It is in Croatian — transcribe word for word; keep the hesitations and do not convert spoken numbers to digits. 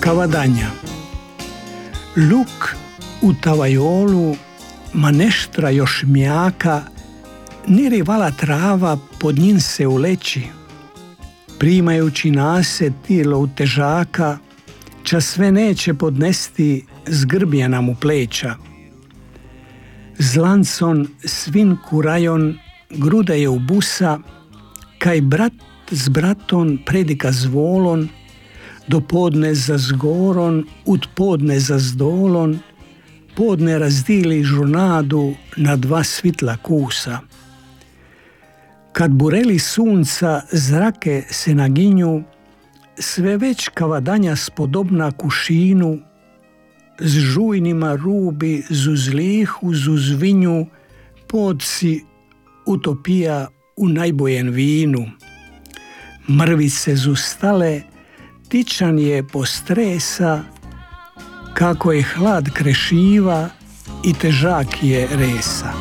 kavadanja. Luk u tavajolu, ma neštra još mjaka, ni rivala trava pod njim se uleći. Primajući nase tijelo u težaka, ča sve neće podnesti zgrbljena mu pleća. Zlancon svinku rajon grude je u busa, kaj brat s braton predika zvolon, do podne za zgoron, ud podne za zdolon, podne razdili žurnadu na dva svitla kusa. Kad bureli sunca zrake se naginju, sve već kavadanja spodobna kušinu, z žujnima rubi zuz lihu, zuz vinju, pod si utopija u najbojen vinu. Mrvice zustale, tičan je postresa, kako je hlad krešiva i težak je resa.